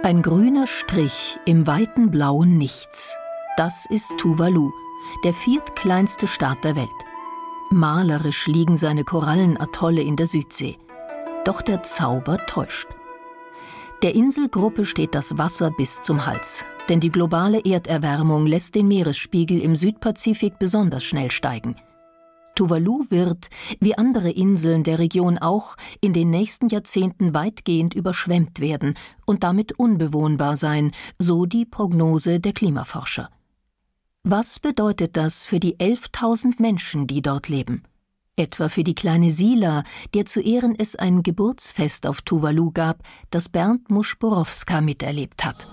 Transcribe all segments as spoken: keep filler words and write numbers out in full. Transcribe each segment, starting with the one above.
Ein grüner Strich im weiten blauen Nichts. Das ist Tuvalu, der viertkleinste Staat der Welt. Malerisch liegen seine Korallenatolle in der Südsee. Doch der Zauber täuscht. Der Inselgruppe steht das Wasser bis zum Hals, denn die globale Erderwärmung lässt den Meeresspiegel im Südpazifik besonders schnell steigen. Tuvalu wird, wie andere Inseln der Region auch, in den nächsten Jahrzehnten weitgehend überschwemmt werden und damit unbewohnbar sein, so die Prognose der Klimaforscher. Was bedeutet das für die elftausend Menschen, die dort leben? Etwa für die kleine Sila, der zu Ehren es ein Geburtsfest auf Tuvalu gab, das Bernd Muschborowska miterlebt hat.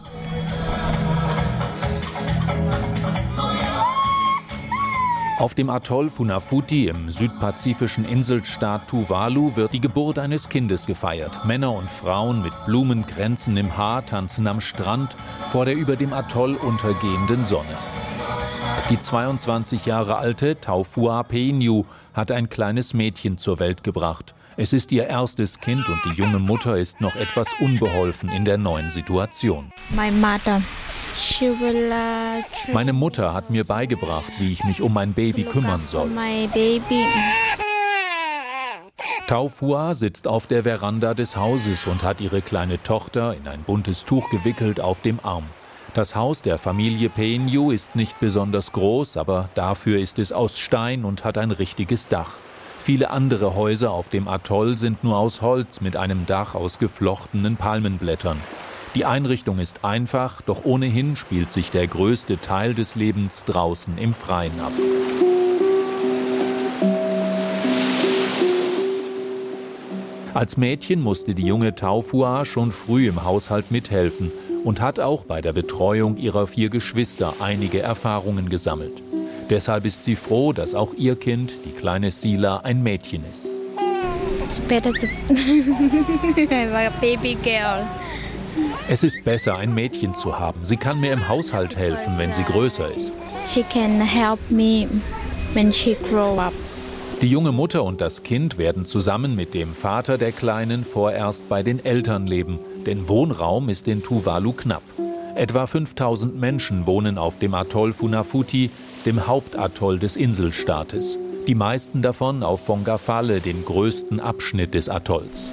Auf dem Atoll Funafuti im südpazifischen Inselstaat Tuvalu wird die Geburt eines Kindes gefeiert. Männer und Frauen mit Blumenkränzen im Haar tanzen am Strand vor der über dem Atoll untergehenden Sonne. Die zweiundzwanzig Jahre alte Taufua Peinyu hat ein kleines Mädchen zur Welt gebracht. Es ist ihr erstes Kind und die junge Mutter ist noch etwas unbeholfen in der neuen Situation. My mother. Meine Mutter hat mir beigebracht, wie ich mich um mein Baby kümmern soll. Taufua sitzt auf der Veranda des Hauses und hat ihre kleine Tochter in ein buntes Tuch gewickelt auf dem Arm. Das Haus der Familie Peinyu ist nicht besonders groß, aber dafür ist es aus Stein und hat ein richtiges Dach. Viele andere Häuser auf dem Atoll sind nur aus Holz mit einem Dach aus geflochtenen Palmenblättern. Die Einrichtung ist einfach, doch ohnehin spielt sich der größte Teil des Lebens draußen im Freien ab. Als Mädchen musste die junge Taufua schon früh im Haushalt mithelfen und hat auch bei der Betreuung ihrer vier Geschwister einige Erfahrungen gesammelt. Deshalb ist sie froh, dass auch ihr Kind, die kleine Sila, ein Mädchen ist. It's better to have a baby girl. Es ist besser, ein Mädchen zu haben. Sie kann mir im Haushalt helfen, wenn sie größer ist. She can help me when she grow up. Die junge Mutter und das Kind werden zusammen mit dem Vater der Kleinen vorerst bei den Eltern leben, denn Wohnraum ist in Tuvalu knapp. Etwa fünftausend Menschen wohnen auf dem Atoll Funafuti, dem Hauptatoll des Inselstaates. Die meisten davon auf Fongafale, den größten Abschnitt des Atolls.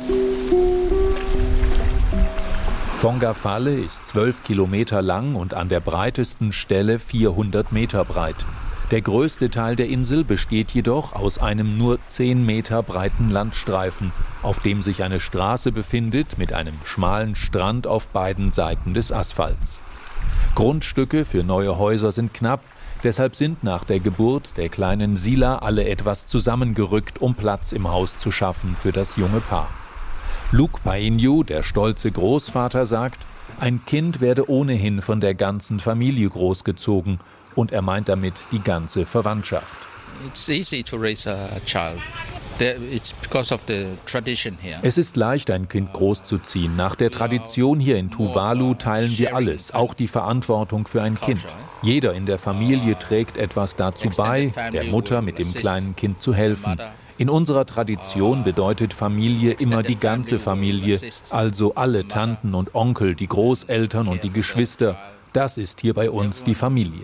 Fongafale ist zwölf Kilometer lang und an der breitesten Stelle vierhundert Meter breit. Der größte Teil der Insel besteht jedoch aus einem nur zehn Meter breiten Landstreifen, auf dem sich eine Straße befindet mit einem schmalen Strand auf beiden Seiten des Asphalts. Grundstücke für neue Häuser sind knapp, deshalb sind nach der Geburt der kleinen Sila alle etwas zusammengerückt, um Platz im Haus zu schaffen für das junge Paar. Luke Peinyu, der stolze Großvater, sagt, ein Kind werde ohnehin von der ganzen Familie großgezogen und er meint damit die ganze Verwandtschaft. It's easy to raise a child. It's because of the tradition here. Es ist leicht, ein Kind großzuziehen. Nach der Tradition hier in Tuvalu teilen wir alles, auch die Verantwortung für ein Kind. Jeder in der Familie trägt etwas dazu bei, der Mutter mit dem kleinen Kind zu helfen. In unserer Tradition bedeutet Familie immer die ganze Familie, also alle Tanten und Onkel, die Großeltern und die Geschwister. Das ist hier bei uns die Familie.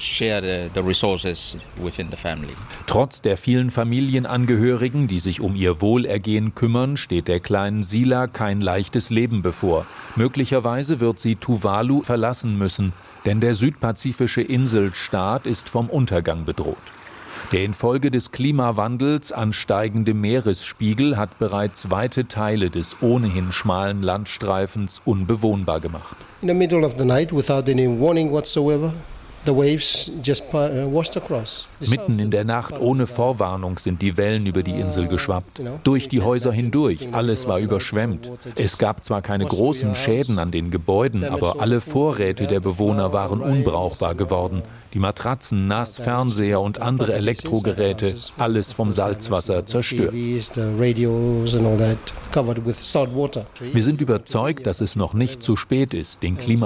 Trotz der vielen Familienangehörigen, die sich um ihr Wohlergehen kümmern, steht der kleinen Sila kein leichtes Leben bevor. Möglicherweise wird sie Tuvalu verlassen müssen, denn der südpazifische Inselstaat ist vom Untergang bedroht. Der infolge des Klimawandels ansteigende Meeresspiegel hat bereits weite Teile des ohnehin schmalen Landstreifens unbewohnbar gemacht. In the middle of the night, without any warning whatsoever, the waves just washed across. Mitten in der Nacht ohne Vorwarnung sind die Wellen über die Insel geschwappt. Durch die Häuser hindurch, alles war überschwemmt. Es gab zwar keine großen Schäden an den Gebäuden, aber alle Vorräte der Bewohner waren unbrauchbar geworden. Die Matratzen, nass, Fernseher und andere Elektrogeräte, alles vom Salzwasser zerstört. Wir sind überzeugt, dass es noch nicht zu spät ist, den Klima